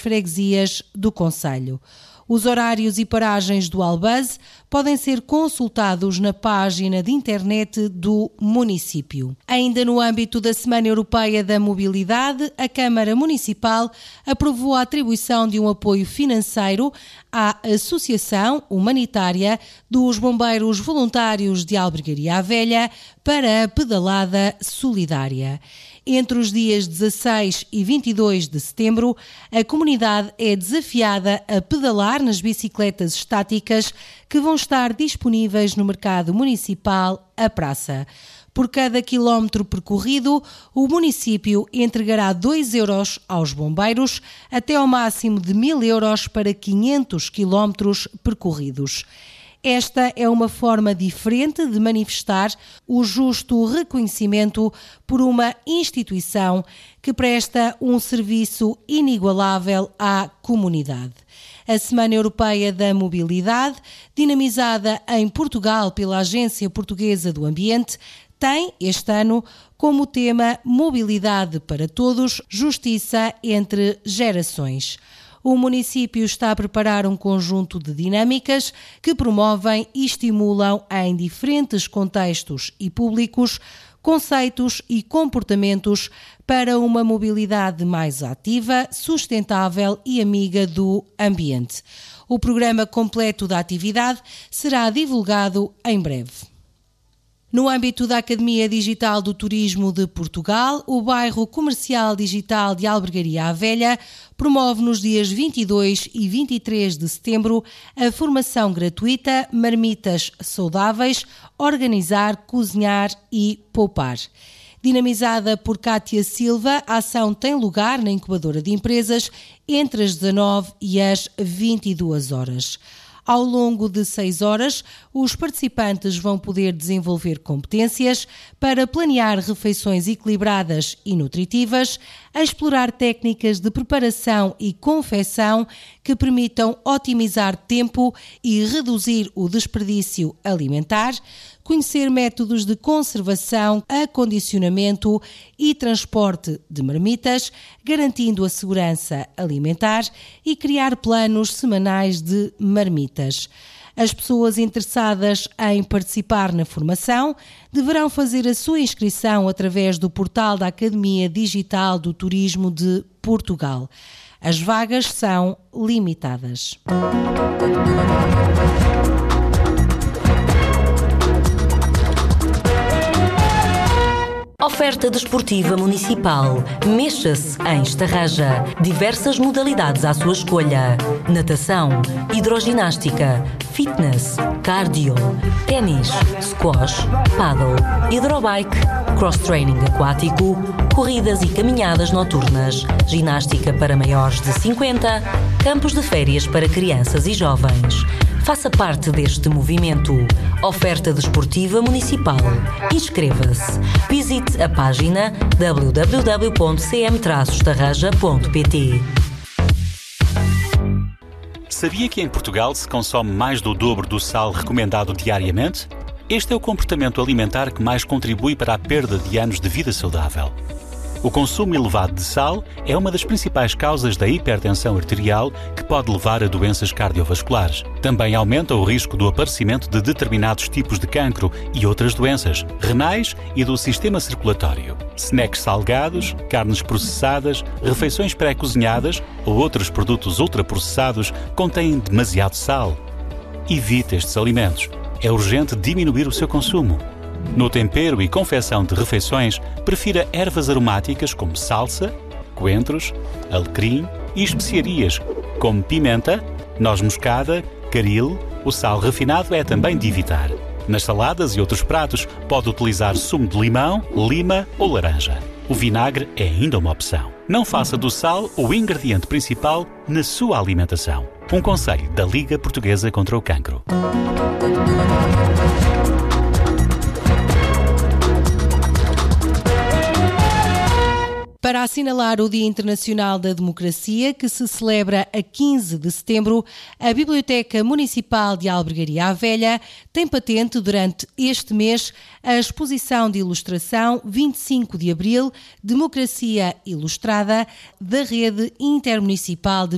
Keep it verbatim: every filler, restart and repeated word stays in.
freguesias do concelho. Os horários e paragens do Albaz podem ser consultados na página de internet do município. Ainda no âmbito da Semana Europeia da Mobilidade, a Câmara Municipal aprovou a atribuição de um apoio financeiro à Associação Humanitária dos Bombeiros Voluntários de Albergaria à Velha para a pedalada solidária. Entre os dias dezasseis e vinte e dois de setembro, a comunidade é desafiada a pedalar nas bicicletas estáticas que vão estar disponíveis no mercado municipal à praça. Por cada quilómetro percorrido, o município entregará dois euros aos bombeiros, até ao máximo de mil euros para quinhentos quilómetros percorridos. Esta é uma forma diferente de manifestar o justo reconhecimento por uma instituição que presta um serviço inigualável à comunidade. A Semana Europeia da Mobilidade, dinamizada em Portugal pela Agência Portuguesa do Ambiente, tem este ano como tema Mobilidade para Todos, Justiça entre Gerações. O município está a preparar um conjunto de dinâmicas que promovem e estimulam em diferentes contextos e públicos conceitos e comportamentos para uma mobilidade mais ativa, sustentável e amiga do ambiente. O programa completo da atividade será divulgado em breve. No âmbito da Academia Digital do Turismo de Portugal, o bairro comercial digital de Albergaria à Velha promove nos dias vinte e dois e vinte e três de setembro a formação gratuita Marmitas Saudáveis, Organizar, Cozinhar e Poupar. Dinamizada por Cátia Silva, a ação tem lugar na incubadora de empresas entre as dezanove e as vinte e duas horas. Ao longo de seis horas, os participantes vão poder desenvolver competências para planear refeições equilibradas e nutritivas, a explorar técnicas de preparação e confecção que permitam otimizar tempo e reduzir o desperdício alimentar, conhecer métodos de conservação, acondicionamento e transporte de marmitas, garantindo a segurança alimentar e criar planos semanais de marmitas. As pessoas interessadas em participar na formação deverão fazer a sua inscrição através do portal da Academia Digital do Turismo de Portugal. As vagas são limitadas. Oferta desportiva municipal. Mexa-se em Estarraja. Diversas modalidades à sua escolha. Natação, hidroginástica, fitness, cardio, ténis, squash, paddle, hidrobike, cross-training aquático, corridas e caminhadas noturnas, ginástica para maiores de cinquenta, campos de férias para crianças e jovens. Faça parte deste movimento. Oferta desportiva municipal. Inscreva-se. Visite a página w w w ponto c m traço estarraja ponto p t. Sabia que em Portugal se consome mais do dobro do sal recomendado diariamente? Este é o comportamento alimentar que mais contribui para a perda de anos de vida saudável. O consumo elevado de sal é uma das principais causas da hipertensão arterial que pode levar a doenças cardiovasculares. Também aumenta o risco do aparecimento de determinados tipos de cancro e outras doenças renais e do sistema circulatório. Snacks salgados, carnes processadas, refeições pré-cozinhadas ou outros produtos ultraprocessados contêm demasiado sal. Evite estes alimentos. É urgente diminuir o seu consumo. No tempero e confecção de refeições, prefira ervas aromáticas como salsa, coentros, alecrim e especiarias como pimenta, noz moscada, caril. O sal refinado é também de evitar. Nas saladas e outros pratos, pode utilizar sumo de limão, lima ou laranja. O vinagre é ainda uma opção. Não faça do sal o ingrediente principal na sua alimentação. Um conselho da Liga Portuguesa contra o Cancro. Para assinalar o Dia Internacional da Democracia, que se celebra a quinze de setembro, a Biblioteca Municipal de Albergaria à Velha tem patente durante este mês a exposição de ilustração vinte e cinco de abril, Democracia Ilustrada, da Rede Intermunicipal de